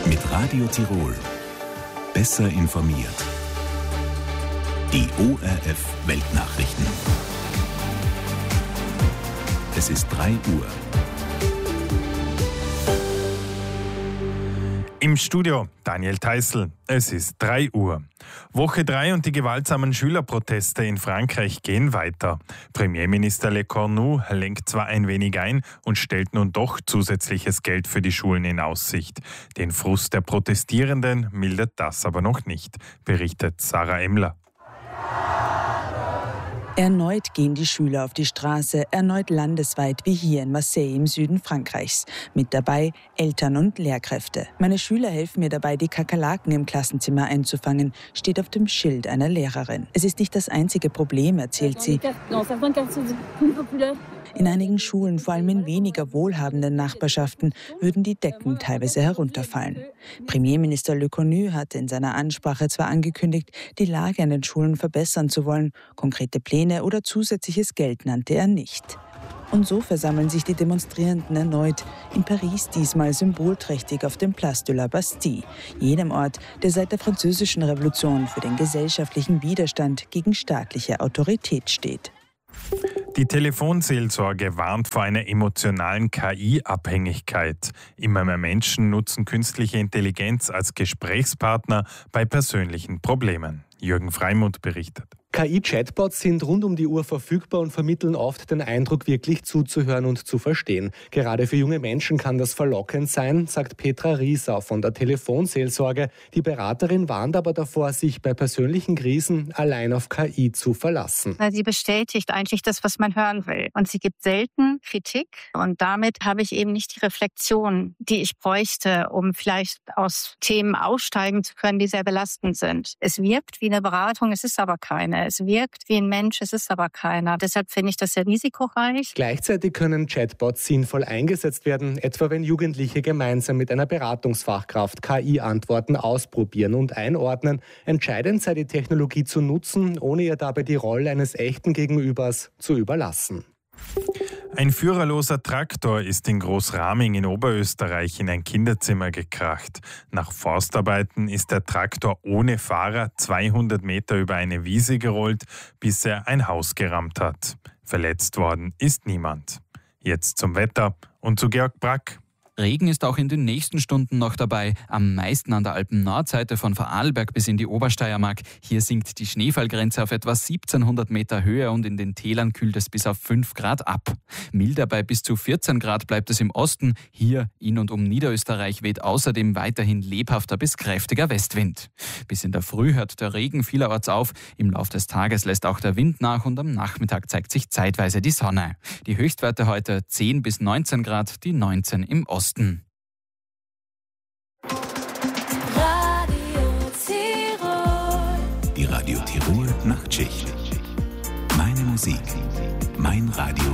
Mit Radio Tirol. Besser informiert. Die ORF Weltnachrichten. Es ist 3 Uhr. Im Studio Daniel Theißl. Es ist 3 Uhr. Woche 3 und die gewaltsamen Schülerproteste in Frankreich gehen weiter. Premierminister Le Cornu lenkt zwar ein wenig ein und stellt nun doch zusätzliches Geld für die Schulen in Aussicht. Den Frust der Protestierenden mildert das aber noch nicht, berichtet Sarah Emmler. Erneut gehen die Schüler auf die Straße, erneut landesweit wie hier in Marseille im Süden Frankreichs. Mit dabei Eltern und Lehrkräfte. Meine Schüler helfen mir dabei, die Kakerlaken im Klassenzimmer einzufangen, steht auf dem Schild einer Lehrerin. Es ist nicht das einzige Problem, erzählt sie. In einigen Schulen, vor allem in weniger wohlhabenden Nachbarschaften, würden die Decken teilweise herunterfallen. Premierminister Le Cornu hatte in seiner Ansprache zwar angekündigt, die Lage an den Schulen verbessern zu wollen, konkrete Pläne oder zusätzliches Geld nannte er nicht. Und so versammeln sich die Demonstrierenden erneut, in Paris diesmal symbolträchtig auf dem Place de la Bastille, jenem Ort, der seit der Französischen Revolution für den gesellschaftlichen Widerstand gegen staatliche Autorität steht. Die Telefonseelsorge warnt vor einer emotionalen KI-Abhängigkeit. Immer mehr Menschen nutzen künstliche Intelligenz als Gesprächspartner bei persönlichen Problemen. Jürgen Freimuth berichtet. KI-Chatbots sind rund um die Uhr verfügbar und vermitteln oft den Eindruck, wirklich zuzuhören und zu verstehen. Gerade für junge Menschen kann das verlockend sein, sagt Petra Riesau von der Telefonseelsorge. Die Beraterin warnt aber davor, sich bei persönlichen Krisen allein auf KI zu verlassen. Sie bestätigt eigentlich das, was man hören will. Und sie gibt selten Kritik. Und damit habe ich eben nicht die Reflexion, die ich bräuchte, um vielleicht aus Themen aussteigen zu können, die sehr belastend sind. Es wirkt wie eine Beratung, es ist aber keine. Es wirkt wie ein Mensch, es ist aber keiner. Deshalb finde ich das sehr risikoreich. Gleichzeitig können Chatbots sinnvoll eingesetzt werden, etwa wenn Jugendliche gemeinsam mit einer Beratungsfachkraft KI-Antworten ausprobieren und einordnen. Entscheidend sei die Technologie zu nutzen, ohne ihr dabei die Rolle eines echten Gegenübers zu überlassen. Ein führerloser Traktor ist in Großraming in Oberösterreich in ein Kinderzimmer gekracht. Nach Forstarbeiten ist der Traktor ohne Fahrer 200 Meter über eine Wiese gerollt, bis er ein Haus gerammt hat. Verletzt worden ist niemand. Jetzt zum Wetter und zu Georg Brack. Regen ist auch in den nächsten Stunden noch dabei, am meisten an der Alpen-Nordseite von Vorarlberg bis in die Obersteiermark. Hier sinkt die Schneefallgrenze auf etwa 1700 Meter Höhe und in den Tälern kühlt es bis auf 5 Grad ab. Milder bei bis zu 14 Grad bleibt es im Osten. Hier in und um Niederösterreich weht außerdem weiterhin lebhafter bis kräftiger Westwind. Bis in der Früh hört der Regen vielerorts auf. Im Lauf des Tages lässt auch der Wind nach und am Nachmittag zeigt sich zeitweise die Sonne. Die Höchstwerte heute 10 bis 19 Grad, die 19 im Osten. Die Radio Tirol Nachtschicht. Meine Musik, mein Radio.